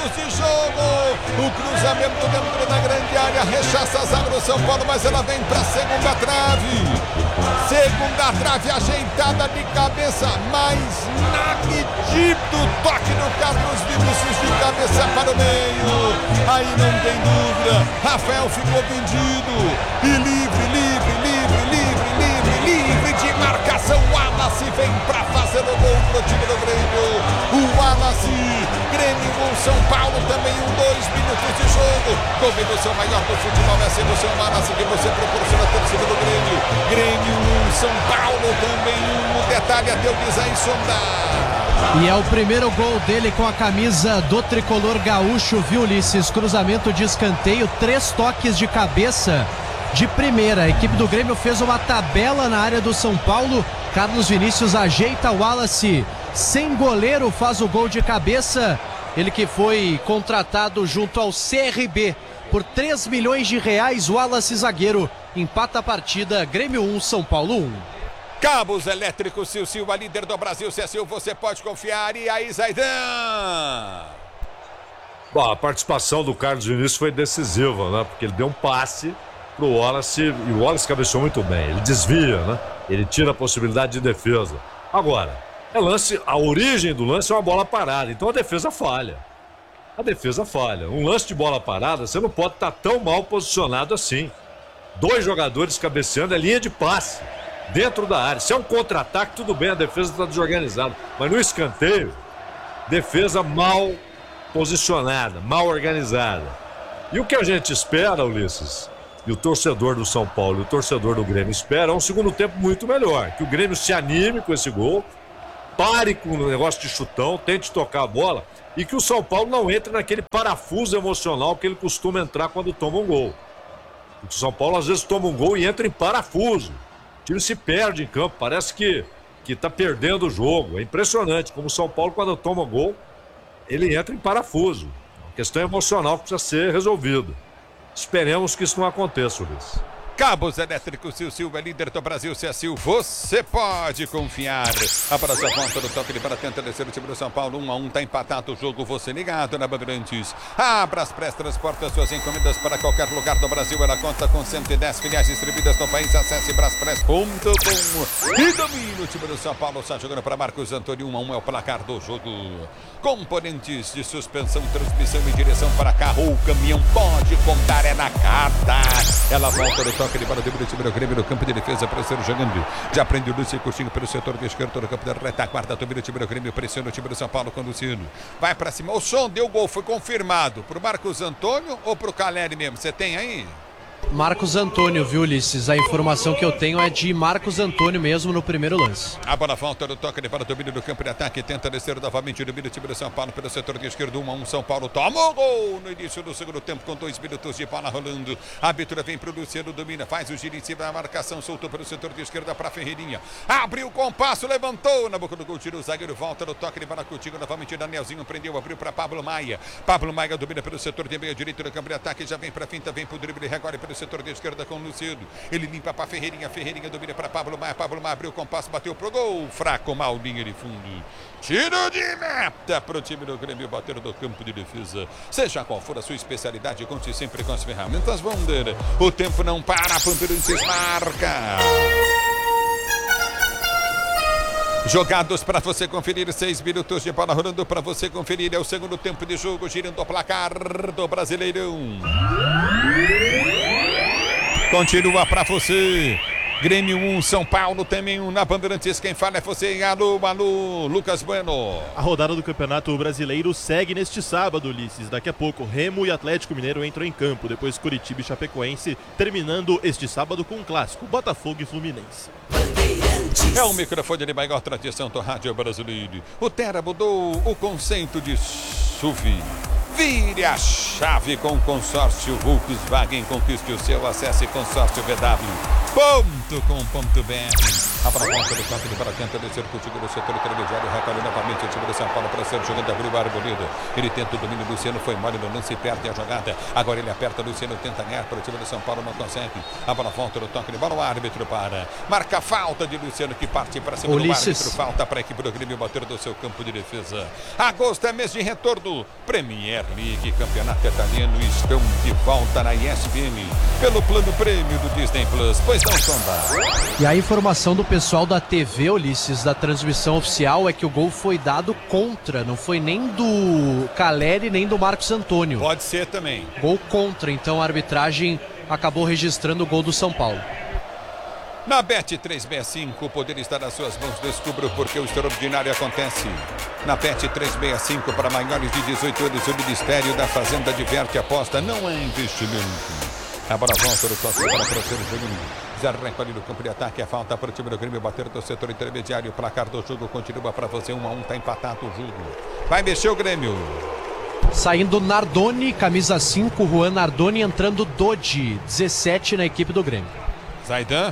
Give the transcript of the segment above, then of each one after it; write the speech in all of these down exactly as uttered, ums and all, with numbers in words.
minutos de jogo. O cruzamento dentro da grande área, rechaça a zaga do São Paulo, mas ela vem para a segunda trave. Segunda trave ajeitada de cabeça, mas inacredito toque do Carlos Vinícius de cabeça para o meio. Aí não tem dúvida, Rafael ficou vendido e livre, livre, livre, livre, livre, livre de marcação. O Wallace vem para fazer o gol pro time do Grêmio. O Wallace, Grêmio um, São Paulo também um, dois minutos de jogo. Combinação maior do futebol é ser o seu Wallace que você proporciona a torcida do Grêmio. Grêmio um, São Paulo também um. O detalhe até o Guizai sondar. E é o primeiro gol dele com a camisa do tricolor gaúcho, viu, Ulisses? Cruzamento de escanteio, três toques de cabeça de primeira. A equipe do Grêmio fez uma tabela na área do São Paulo. Carlos Vinícius ajeita o Wallace sem goleiro, faz o gol de cabeça. Ele que foi contratado junto ao C R B por três milhões de reais. O Wallace, zagueiro, empata a partida. Grêmio um, São Paulo um. Cabos elétricos Sil-Sil, a líder do Brasil. Sil-Sil, você pode confiar. E aí, Zaidan? Bom, a participação do Carlos Vinícius foi decisiva, né? Porque ele deu um passe pro Wallace e o Wallace cabeceou muito bem. Ele desvia, né? Ele tira a possibilidade de defesa. Agora, é lance, a origem do lance é uma bola parada, então a defesa falha. A defesa falha. Um lance de bola parada, você não pode estar tão mal posicionado assim. Dois jogadores cabeceando, é linha de passe. Dentro da área. Se é um contra-ataque, tudo bem, a defesa está desorganizada. Mas no escanteio, defesa mal posicionada, mal organizada. E o que a gente espera, Ulisses, e o torcedor do São Paulo e o torcedor do Grêmio espera, é um segundo tempo muito melhor. Que o Grêmio se anime com esse gol, pare com o negócio de chutão, tente tocar a bola e que o São Paulo não entre naquele parafuso emocional que ele costuma entrar quando toma um gol. Porque o São Paulo às vezes toma um gol e entra em parafuso. O time se perde em campo, parece que que está perdendo o jogo. É impressionante como o São Paulo, quando toma gol, ele entra em parafuso. É uma questão emocional que precisa ser resolvida. Esperemos que isso não aconteça, Luiz. Cabos elétricos Sil-Sil, é líder do Brasil. Sil-Sil, você pode confiar. A próxima volta do toque para tentar descer o time do São Paulo. Um a um, tá empatado o jogo. Você ligado na Bandeirantes. A Braspress transporta suas encomendas para qualquer lugar do Brasil. Ela conta com cento e dez filiais distribuídas no país. Acesse braspress ponto com e domina o time do São Paulo. Está jogando para Marcos Antônio. um a um é o placar do jogo. Componentes de suspensão, transmissão e direção para carro. O caminhão pode contar, é na carta. Ela volta no toque. Ele para o time do Grêmio no campo de defesa, pressiona jogando. Já prende o Lúcio Coutinho pelo setor de esquerdo do campo da retaguarda. Domina o time do Grêmio, pressiona o time do São Paulo com o Luciano. Vai para cima. O som deu gol, foi confirmado. Pro Marcos Antônio ou pro Caleri mesmo? Você tem aí? Marcos Antônio, viu, Ulisses? A informação que eu tenho é de Marcos Antônio mesmo no primeiro lance. A bola volta no toque, ele para o domínio do campo de ataque, tenta descer novamente, domina o time do São Paulo pelo setor de esquerdo, um a um, São Paulo toma o gol no início do segundo tempo, com dois minutos de bola rolando. A abertura vem pro Luciano, domina, faz o giro em cima da marcação, soltou pelo setor de esquerda para Ferreirinha, abriu o compasso, levantou na boca do gol, tirou o zagueiro, volta no toque, ele para Coutinho, novamente Danielzinho prendeu, abriu para Pablo Maia. Pablo Maia domina pelo setor de meio direito do campo de ataque, já vem para finta, vem pro drible, agora pelo setor de esquerda com o Luciano, ele limpa para Ferreirinha, Ferreirinha domina para Pablo Maia, Pablo Maia abriu o compasso, bateu pro gol, fraco, mal, linha de fundo, tiro de meta pro time do Grêmio, bater do campo de defesa, seja qual for a sua especialidade, conte sempre com as ferramentas Wonder, o tempo não para, Bandeirantes marca. Jogados para você conferir, seis minutos de bola rolando para você conferir, é o segundo tempo de jogo, girando o placar do Brasileirão. Continua para você. Grêmio um, São Paulo também um na Bandeirantes. Quem fala é você. Alô, alô, Lucas Bueno. A rodada do Campeonato Brasileiro segue neste sábado, Ulisses. Daqui a pouco, Remo e Atlético Mineiro entram em campo. Depois, Curitiba e Chapecoense, terminando este sábado com um clássico, Botafogo e Fluminense. É o microfone de maior tradição do rádio brasileiro. O Terra mudou o conceito de S U V. Vire a chave com o consórcio Volkswagen. Conquiste o seu, acesse consórcio v w ponto com ponto b r. A para a volta do toque para tenta descer contigo no setor intermediário. Recolhe novamente o time do São Paulo para ser jogando abriu o Arboleda. Ele tenta o domínio. Luciano foi mole no lance e perde a jogada. Agora ele aperta. Luciano tenta ganhar para o time do São Paulo. Não consegue. A para a volta do toque de bola. O árbitro para. Marca a falta de Luciano que parte para cima Ulisses. do árbitro. Falta para a equipe do Grêmio bater do seu campo de defesa. Agosto é mês de retorno. Premier League, campeonato italiano, estão de volta na E S P N pelo plano prêmio do Disney Plus. Pois não, Sonda. E a informação do pessoal da T V, Ulisses, da transmissão oficial, é que o gol foi dado contra, não foi nem do Caleri nem do Marcos Antônio. Pode ser também. Gol contra, então a arbitragem acabou registrando o gol do São Paulo. Na Bet três sessenta e cinco, o poder está nas suas mãos. Descubra porque o extraordinário acontece. Na Bet três sessenta e cinco, para maiores de dezoito anos, o Ministério da Fazenda diverte, aposta, não é investimento. A bola volta do toque para o terceiro jogo. Zé recolhe no campo de ataque. A falta para o time do Grêmio bater do setor intermediário. O placar do jogo continua para você. um a um, está empatado o jogo. Vai mexer o Grêmio. Saindo Nardoni, camisa cinco, Juan Nardoni, entrando Dodi, dezessete na equipe do Grêmio. Zaidan.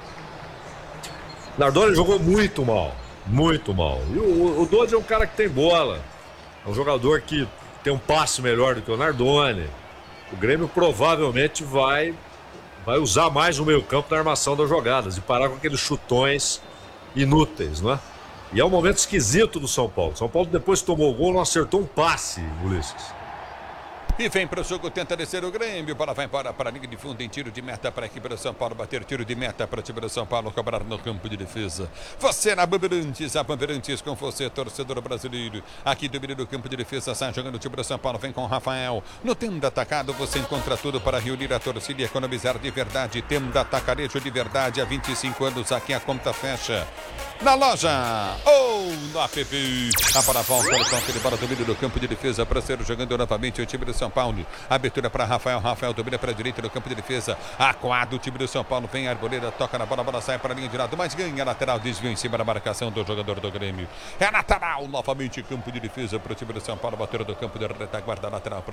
Nardoni jogou muito mal, muito mal. E o, o Dodi é um cara que tem bola. É um jogador que tem um passe melhor do que o Nardoni. O Grêmio provavelmente vai, vai usar mais o meio-campo na armação das jogadas e parar com aqueles chutões inúteis, não é? E é um momento esquisito do São Paulo. São Paulo, depois que tomou o gol, não acertou um passe, Ulisses. E vem para o jogo, tenta descer o Grêmio. Bola vai embora para a linha de fundo em tiro de meta para a equipe do São Paulo. Bater tiro de meta para o time do São Paulo. Cobrar no campo de defesa. Você na Bandeirantes, a Bandeirantes com você, torcedor brasileiro. Aqui do meio do campo de defesa, sai jogando o time do São Paulo. Vem com o Rafael. No Tenda Atacado você encontra tudo para reunir a torcida e economizar de verdade. Tenda Atacarejo de verdade. Há vinte e cinco anos aqui a conta fecha. Na loja ou no app. A para a volta do toque de bola do meio do campo de defesa para ser jogando novamente o time do São Paulo. Abertura para Rafael. Rafael domina para a direita no campo de defesa. Aquado o time do São Paulo. Vem a Arboleda, toca na bola, a bola sai para a linha de lado, mas ganha lateral, desvio em cima da marcação do jogador do Grêmio. É lateral, novamente campo de defesa para o time do São Paulo. Bateram do campo de retaguarda lateral.